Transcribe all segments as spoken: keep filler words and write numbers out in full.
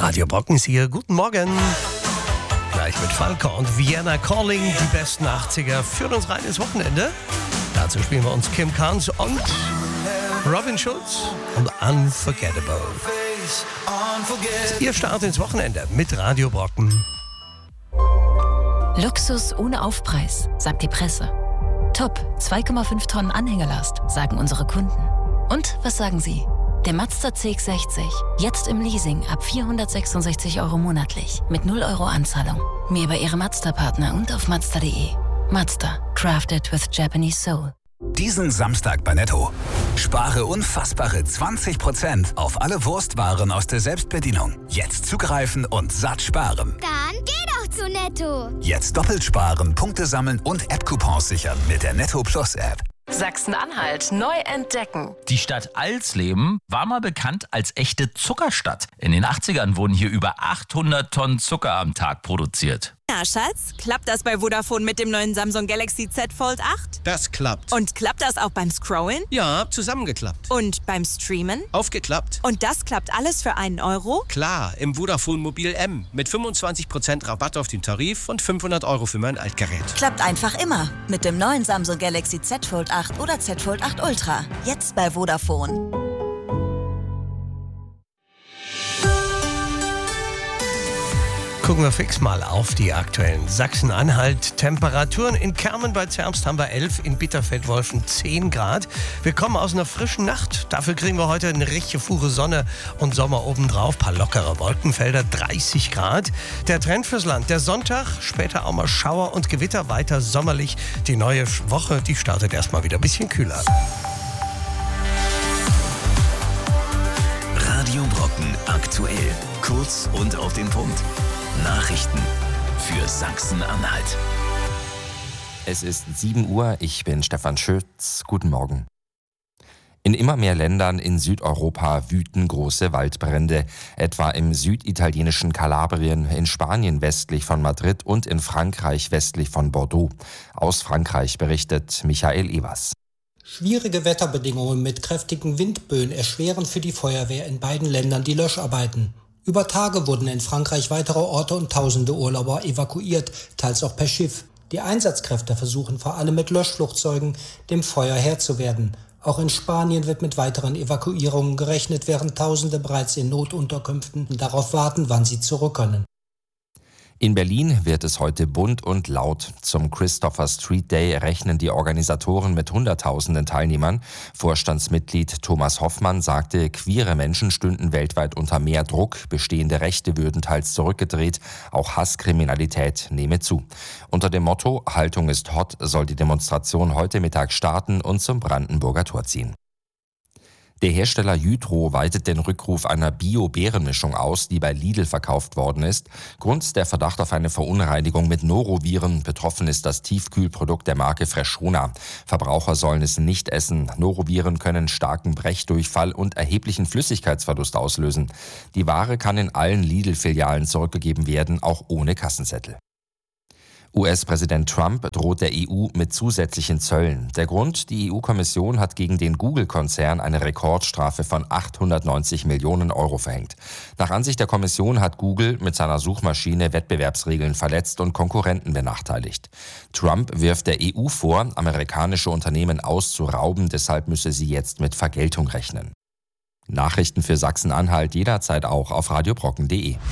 Radio Brocken ist hier. Guten Morgen. Gleich mit Falco und Vienna Calling. Die besten achtziger führen uns rein ins Wochenende. Dazu spielen wir uns Kim Carnes und Robin Schulz und Unforgettable. Ihr Start ins Wochenende mit Radio Brocken. Luxus ohne Aufpreis, sagt die Presse. Top, zwei Komma fünf Tonnen Anhängerlast, sagen unsere Kunden. Und was sagen Sie? Der Mazda C X sechzig, jetzt im Leasing ab vierhundertsechsundsechzig Euro monatlich, mit null Euro Anzahlung. Mehr bei Ihrem Mazda-Partner und auf mazda punkt de. Mazda, crafted with Japanese soul. Diesen Samstag bei Netto. Spare unfassbare zwanzig Prozent auf alle Wurstwaren aus der Selbstbedienung. Jetzt zugreifen und satt sparen. Dann geh doch zu Netto. Jetzt doppelt sparen, Punkte sammeln und App-Coupons sichern mit der Netto Plus App. Sachsen-Anhalt neu entdecken. Die Stadt Alsleben war mal bekannt als echte Zuckerstadt. In den achtzigern wurden hier über achthundert Tonnen Zucker am Tag produziert. Na, Schatz, klappt das bei Vodafone mit dem neuen Samsung Galaxy Z Fold acht? Das klappt. Und klappt das auch beim Scrollen? Ja, zusammengeklappt. Und beim Streamen? Aufgeklappt. Und das klappt alles für einen Euro? Klar, im Vodafone Mobil M mit fünfundzwanzig Prozent Rabatt auf den Tarif und fünfhundert Euro für mein Altgerät. Klappt einfach immer mit dem neuen Samsung Galaxy Z Fold acht oder Z Fold acht Ultra. Jetzt bei Vodafone. Gucken wir fix mal auf die aktuellen Sachsen-Anhalt-Temperaturen. In Kermen bei Zerbst haben wir elf, in Bitterfeld-Wolfen zehn Grad. Wir kommen aus einer frischen Nacht. Dafür kriegen wir heute eine richtige Fuhre Sonne und Sommer obendrauf. Ein paar lockere Wolkenfelder, dreißig Grad. Der Trend fürs Land, der Sonntag, später auch mal Schauer und Gewitter, weiter sommerlich. Die neue Woche, die startet erstmal wieder ein bisschen kühler. Radio Brocken aktuell. Kurz und auf den Punkt. Nachrichten für Sachsen-Anhalt. Es ist sieben Uhr, ich bin Stefan Schütz. Guten Morgen. In immer mehr Ländern in Südeuropa wüten große Waldbrände, etwa im süditalienischen Kalabrien, in Spanien westlich von Madrid und in Frankreich westlich von Bordeaux. Aus Frankreich berichtet Michael Evers. Schwierige Wetterbedingungen mit kräftigen Windböen erschweren für die Feuerwehr in beiden Ländern die Löscharbeiten. Über Tage wurden in Frankreich weitere Orte und tausende Urlauber evakuiert, teils auch per Schiff. Die Einsatzkräfte versuchen vor allem mit Löschflugzeugen dem Feuer Herr zu werden. Auch in Spanien wird mit weiteren Evakuierungen gerechnet, während Tausende bereits in Notunterkünften darauf warten, wann sie zurück können. In Berlin wird es heute bunt und laut. Zum Christopher Street Day rechnen die Organisatoren mit Hunderttausenden Teilnehmern. Vorstandsmitglied Thomas Hoffmann sagte, queere Menschen stünden weltweit unter mehr Druck, bestehende Rechte würden teils zurückgedreht, auch Hasskriminalität nehme zu. Unter dem Motto Haltung ist hot soll die Demonstration heute Mittag starten und zum Brandenburger Tor ziehen. Der Hersteller Jytro weitet den Rückruf einer Bio-Beerenmischung aus, die bei Lidl verkauft worden ist. Grund der Verdacht auf eine Verunreinigung mit Noroviren. Betroffen ist das Tiefkühlprodukt der Marke Freshona. Verbraucher sollen es nicht essen. Noroviren können starken Brechdurchfall und erheblichen Flüssigkeitsverlust auslösen. Die Ware kann in allen Lidl-Filialen zurückgegeben werden, auch ohne Kassenzettel. U S-Präsident Trump droht der E U mit zusätzlichen Zöllen. Der Grund, die E U-Kommission hat gegen den Google-Konzern eine Rekordstrafe von achthundertneunzig Millionen Euro verhängt. Nach Ansicht der Kommission hat Google mit seiner Suchmaschine Wettbewerbsregeln verletzt und Konkurrenten benachteiligt. Trump wirft der E U vor, amerikanische Unternehmen auszurauben, deshalb müsse sie jetzt mit Vergeltung rechnen. Nachrichten für Sachsen-Anhalt jederzeit auch auf radiobrocken punkt de.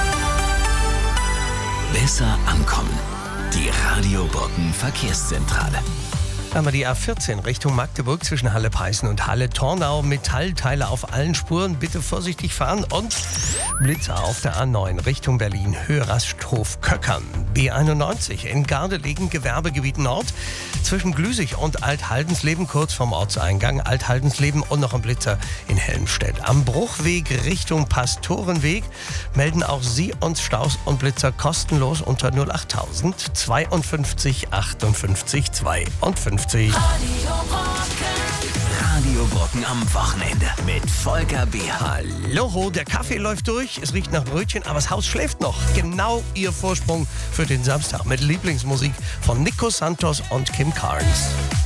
Besser ankommen. Die Radio Brocken Verkehrszentrale. Haben wir die A vierzehn Richtung Magdeburg zwischen Halle-Peißen und Halle-Tornau. Metallteile auf allen Spuren. Bitte vorsichtig fahren. Und Blitzer auf der A neun Richtung Berlin. Höhe-Rasthof-Köckern. B einundneunzig in Gardelegen, Gewerbegebiet Nord. Zwischen Glüsig und Alt-Haldensleben, kurz vom Ortseingang. Alt-Haldensleben und noch ein Blitzer in Helmstedt. Am Bruchweg Richtung Pastorenweg melden auch Sie uns Staus und Blitzer kostenlos unter null achttausend zweiundfünfzig achtundfünfzig zweiundfünfzig. Radio Brocken. Radio Brocken am Wochenende mit Volker B. Hallo, der Kaffee läuft durch, es riecht nach Brötchen, aber das Haus schläft noch. Genau Ihr Vorsprung für den Samstag mit Lieblingsmusik von Nico Santos und Kim Carnes.